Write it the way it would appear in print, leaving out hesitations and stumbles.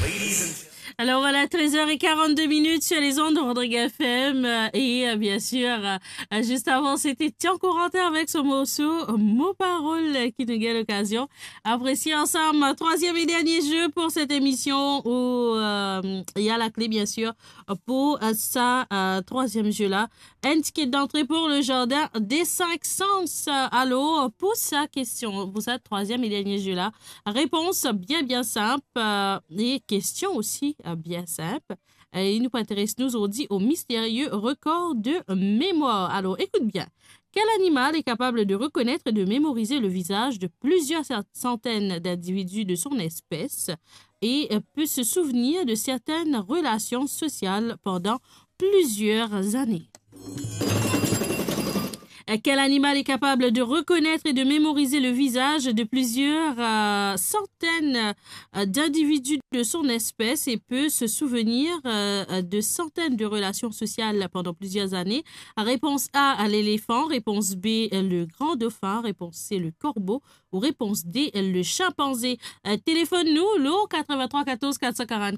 Alors voilà, 13h42 sur les ondes de Rodrigue FM et bien sûr, juste avant, c'était Tian Corentin avec ce morceau, Mots Paroles qui nous donne l'occasion. Appréciez ensemble, troisième et dernier jeu pour cette émission où il y a la clé bien sûr pour ça troisième jeu-là. Un ticket d'entrée pour le jardin des 5 sens. Alors, pour sa question, pour ça troisième et dernier jeu-là, réponse bien simple et question aussi bien simple. Il nous intéresse nous aujourd'hui au mystérieux record de mémoire. Alors, écoute bien. Quel animal est capable de reconnaître et de mémoriser le visage de plusieurs centaines d'individus de son espèce et peut se souvenir de certaines relations sociales pendant plusieurs années? Quel animal est capable de reconnaître et de mémoriser le visage de plusieurs centaines d'individus de son espèce et peut se souvenir de centaines de relations sociales pendant plusieurs années? Réponse A, l'éléphant. Réponse B, le grand dauphin. Réponse C, le corbeau. Ou réponse D, le chimpanzé. Téléphone-nous, l'eau 83 14 444.